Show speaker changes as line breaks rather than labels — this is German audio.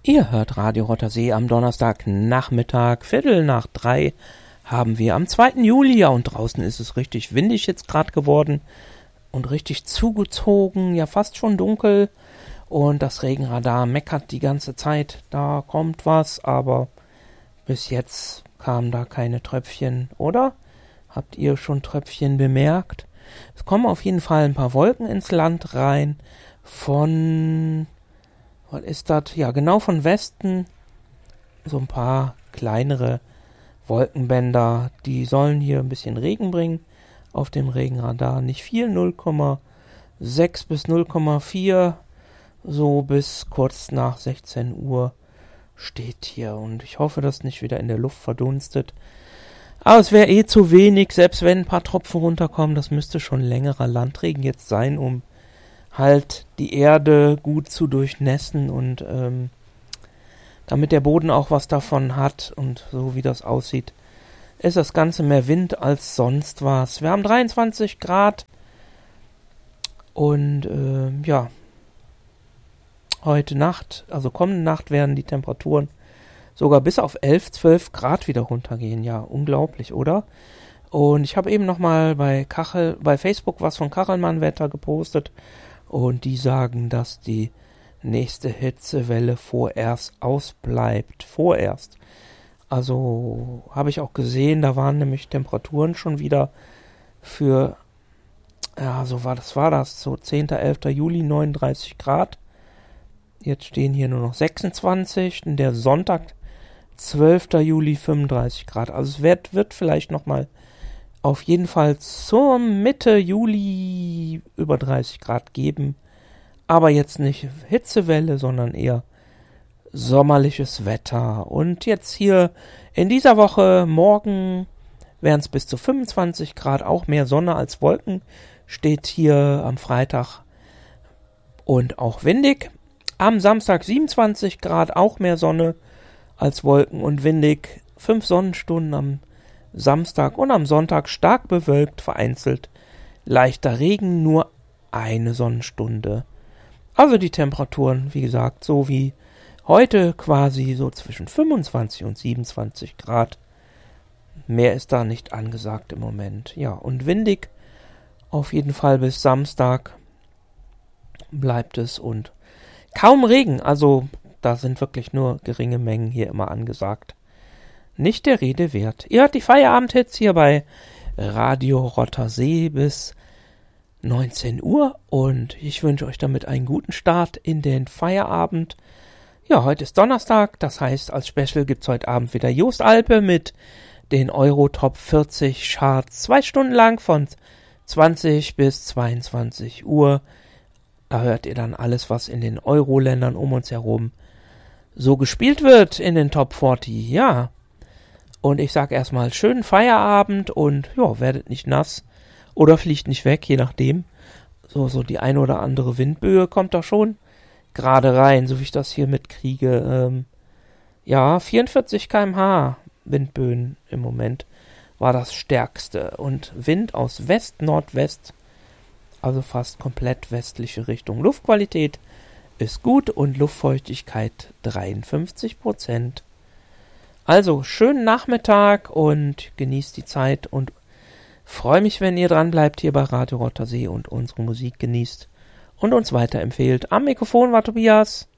Ihr hört Radio Rottersee am Donnerstagnachmittag, 2:45 haben wir am 2. Juli. Ja, und draußen ist es richtig windig jetzt gerade geworden und richtig zugezogen, ja fast schon dunkel. Und das Regenradar meckert die ganze Zeit, da kommt was, aber bis jetzt kamen da keine Tröpfchen, oder? Habt ihr schon Tröpfchen bemerkt? Es kommen auf jeden Fall ein paar Wolken ins Land rein von... Was ist das? Ja, genau von Westen. So ein paar kleinere Wolkenbänder. Die sollen hier ein bisschen Regen bringen. Auf dem Regenradar nicht viel. 0,6 bis 0,4. So bis kurz nach 16 Uhr steht hier. Und ich hoffe, dass nicht wieder in der Luft verdunstet. Aber es wäre zu wenig. Selbst wenn ein paar Tropfen runterkommen. Das müsste schon längerer Landregen jetzt sein, um halt die Erde gut zu durchnässen und damit der Boden auch was davon hat. Und so wie das aussieht, ist das Ganze mehr Wind als sonst was. Wir haben 23 Grad und ja, heute Nacht, also kommende Nacht, werden die Temperaturen sogar bis auf 11, 12 Grad wieder runtergehen. Ja, unglaublich, oder? Und ich habe eben nochmal bei Facebook was von Kachelmann-Wetter gepostet. Und die sagen, dass die nächste Hitzewelle vorerst ausbleibt. Vorerst. Also habe ich auch gesehen, da waren nämlich Temperaturen schon wieder für, ja, so war das, so 10., 11. Juli 39 Grad. Jetzt stehen hier nur noch 26. Und der Sonntag, 12. Juli 35 Grad. Also es wird vielleicht nochmal auf jeden Fall zur Mitte Juli über 30 Grad geben. Aber jetzt nicht Hitzewelle, sondern eher sommerliches Wetter. Und jetzt hier in dieser Woche, morgen wären es bis zu 25 Grad, auch mehr Sonne als Wolken. Steht hier am Freitag und auch windig. Am Samstag 27 Grad, auch mehr Sonne als Wolken und windig. 5 Sonnenstunden am Samstag und am Sonntag stark bewölkt, vereinzelt leichter Regen, nur eine Sonnenstunde. Also die Temperaturen, wie gesagt, so wie heute quasi so zwischen 25 und 27 Grad. Mehr ist da nicht angesagt im Moment. Ja, und windig auf jeden Fall bis Samstag bleibt es und kaum Regen. Also da sind wirklich nur geringe Mengen hier immer angesagt. Nicht der Rede wert. Ihr hört die Feierabendhits hier bei Radio Rottersee bis 19 Uhr und ich wünsche euch damit einen guten Start in den Feierabend. Ja, heute ist Donnerstag, das heißt, als Special gibt's heute Abend wieder Jost Alpe mit den Euro Top 40 Charts. 2 Stunden lang von 20 bis 22 Uhr. Da hört ihr dann alles, was in den Euro-Ländern um uns herum so gespielt wird in den Top 40. Ja. Und ich sag erstmal schönen Feierabend und ja, werdet nicht nass oder fliegt nicht weg, je nachdem. So die ein oder andere Windböe kommt da schon gerade rein, so wie ich das hier mitkriege. Ja, 44 km/h Windböen im Moment war das stärkste. Und Wind aus West-Nordwest, also fast komplett westliche Richtung. Luftqualität ist gut und Luftfeuchtigkeit 53%. Also, schönen Nachmittag und genießt die Zeit und freue mich, wenn ihr dran bleibt hier bei Radio Rottersee und unsere Musik genießt und uns weiterempfehlt. Am Mikrofon war Tobias.